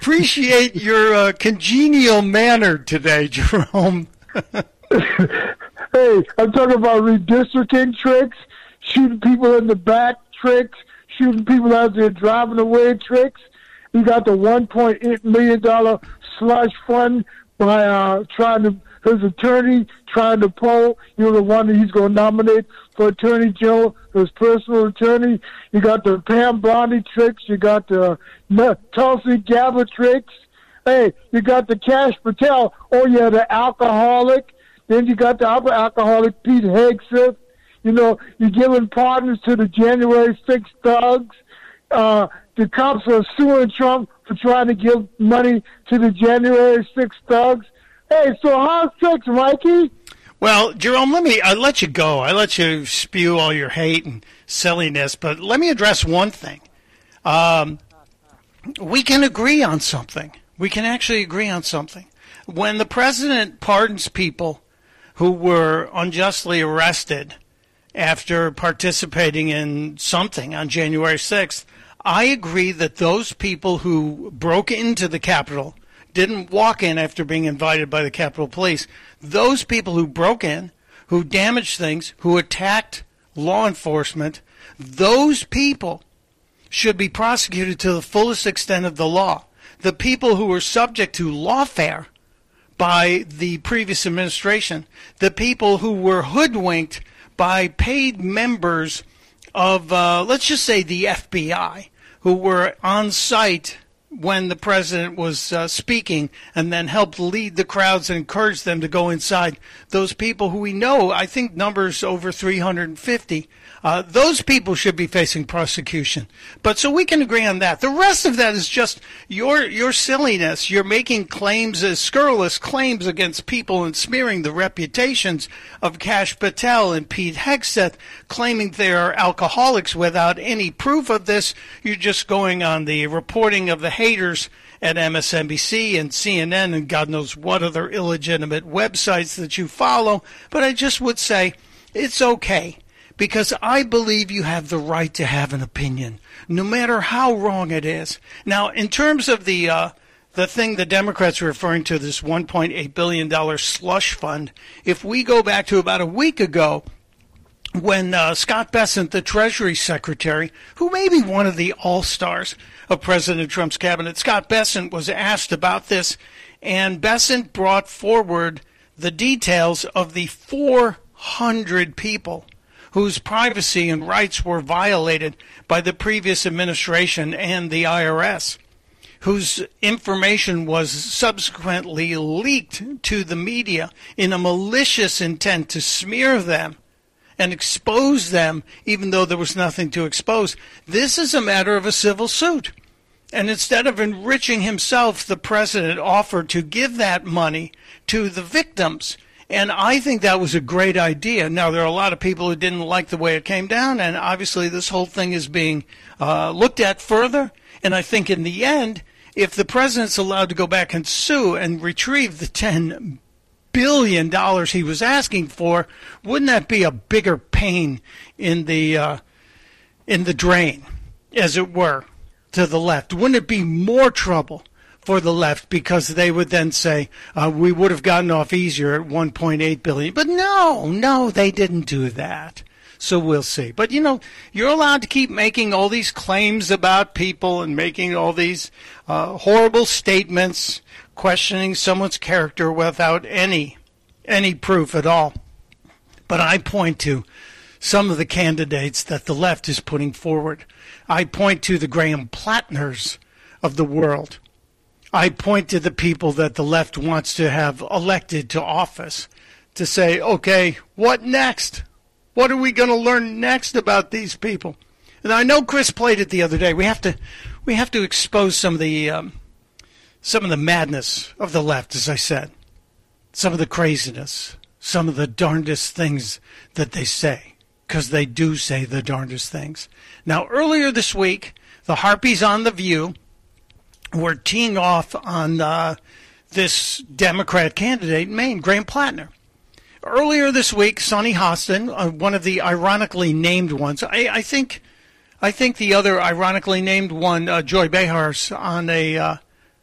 appreciate your congenial manner today, Jerome. Hey, I'm talking about redistricting tricks, shooting people in the back tricks, shooting people out there driving away tricks. You got the $1.8 million slush fund by his attorney trying to pull, the one that he's going to nominate for Attorney General, his personal attorney. You got the Pam Bondi tricks. You got the Tulsi Gabbard tricks. Hey, you got the Cash Patel. Oh, yeah, the alcoholic. Then you got the other alcoholic, Pete Hegseth. You're giving pardons to the January 6th thugs. The cops are suing Trump for trying to give money to the January 6th thugs. Hey, so how's sex, Mikey? Well, Jerome, I let you go. I let you spew all your hate and silliness, but let me address one thing. We can agree on something. We can actually agree on something. When the president pardons people who were unjustly arrested after participating in something on January 6th, I agree that those people who broke into the Capitol, didn't walk in after being invited by the Capitol Police, those people who broke in, who damaged things, who attacked law enforcement, those people should be prosecuted to the fullest extent of the law. The people who were subject to lawfare by the previous administration, the people who were hoodwinked by paid members of, let's just say, the FBI, who were on site when the president was speaking and then helped lead the crowds and encourage them to go inside. Those people who we know, I think numbers over 350, those people should be facing prosecution. But so we can agree on that. The rest of that is just your silliness. You're making claims, scurrilous claims against people and smearing the reputations of Kash Patel and Pete Hegseth, claiming they are alcoholics without any proof of this. You're just going on the reporting of the haters at MSNBC and CNN and God knows what other illegitimate websites that you follow. But I just would say it's okay, because I believe you have the right to have an opinion, no matter how wrong it is. Now, in terms of the thing the Democrats are referring to, this $1.8 billion slush fund, if we go back to about a week ago, when Scott Bessent, the Treasury Secretary, who may be one of the all-stars of President Trump's cabinet, Scott Bessent was asked about this, and Bessent brought forward the details of the 400 people whose privacy and rights were violated by the previous administration and the IRS, whose information was subsequently leaked to the media in a malicious intent to smear them and expose them, even though there was nothing to expose. This is a matter of a civil suit. And instead of enriching himself, the president offered to give that money to the victims. And I think that was a great idea. Now, there are a lot of people who didn't like the way it came down, and obviously this whole thing is being looked at further. And I think in the end, if the president's allowed to go back and sue and retrieve the $10 billion he was asking for, wouldn't that be a bigger pain in the drain, as it were, to the left? Wouldn't it be more trouble for the left, because they would then say, we would have gotten off easier at $1.8 billion. But no, they didn't do that. So we'll see. But, you're allowed to keep making all these claims about people and making all these horrible statements, questioning someone's character without any proof at all. But I point to some of the candidates that the left is putting forward. I point to the Graham Plattners of the world. I point to the people that the left wants to have elected to office to say, okay, what next? What are we going to learn next about these people? And I know Chris played it the other day. We have to expose some of the madness of the left, as I said, some of the craziness, some of the darndest things that they say, because they do say the darndest things. Now, earlier this week, the Harpies on The View were teeing off on this Democrat candidate in Maine, Graham Plattner. Earlier this week, Sonny Hostin, one of the ironically named ones, I think the other ironically named one, Joy Behar, on a